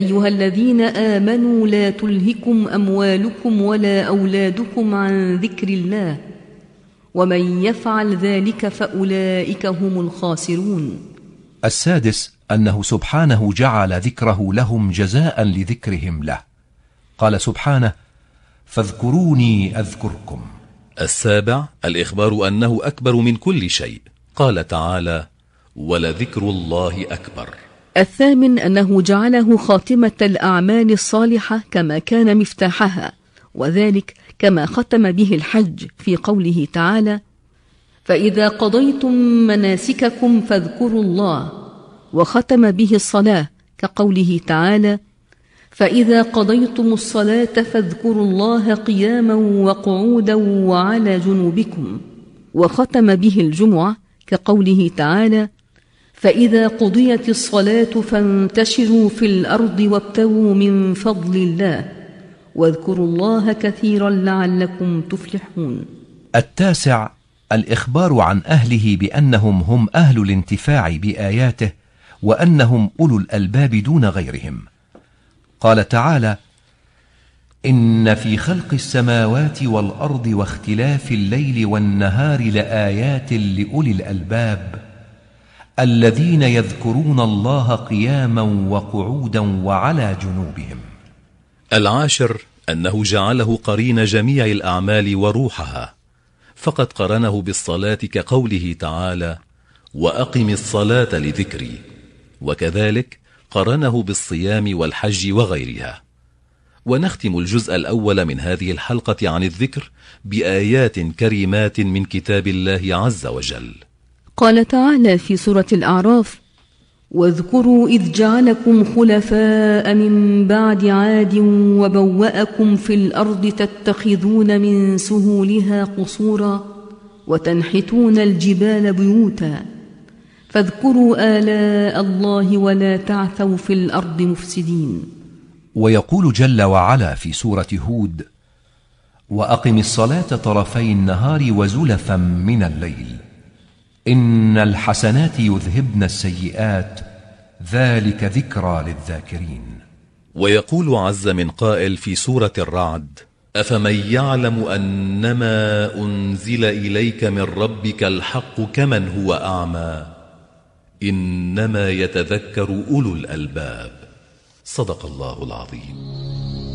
أيها الذين آمنوا لا تلهكم أموالكم ولا أولادكم عن ذكر الله ومن يفعل ذلك فأولئك هم الخاسرون. السادس أنه سبحانه جعل ذكره لهم جزاء لذكرهم له. قال سبحانه: فاذكروني أذكركم. السابع الإخبار أنه أكبر من كل شيء. قال تعالى: ولذكر الله أكبر. الثامن أنه جعله خاتمة الأعمال الصالحة كما كان مفتاحها، وذلك كما ختم به الحج في قوله تعالى: فإذا قضيتم مناسككم فاذكروا الله، وختم به الصلاة كقوله تعالى: فإذا قضيتم الصلاة فاذكروا الله قياما وقعودا وعلى جنوبكم، وختم به الجمعة كقوله تعالى: فإذا قضيت الصلاة فانتشروا في الأرض وابتغوا من فضل الله واذكروا الله كثيرا لعلكم تفلحون. التاسع الإخبار عن أهله بأنهم هم أهل الانتفاع بآياته وأنهم أولو الألباب دون غيرهم. قال تعالى: إن في خلق السماوات والأرض واختلاف الليل والنهار لآيات لأولي الألباب الذين يذكرون الله قياما وقعودا وعلى جنوبهم. العاشر أنه جعله قرين جميع الأعمال وروحها، فقد قرنه بالصلاة كقوله تعالى: وأقم الصلاة لذكري، وكذلك قرنه بالصيام والحج وغيرها. ونختم الجزء الأول من هذه الحلقة عن الذكر بآيات كريمات من كتاب الله عز وجل. قال تعالى في سورة الأعراف: واذكروا إذ جعلكم خلفاء من بعد عاد وبوأكم في الأرض تتخذون من سهولها قصورا وتنحتون الجبال بيوتا فاذكروا آلاء الله ولا تعثوا في الأرض مفسدين. ويقول جل وعلا في سورة هود: وأقم الصلاة طرفي النهار وزلفا من الليل إن الحسنات يذهبن السيئات ذلك ذكرى للذاكرين. ويقول عز من قائل في سورة الرعد: أفمن يعلم أنما أنزل إليك من ربك الحق كمن هو أعمى إنما يتذكر أولو الألباب. صدق الله العظيم.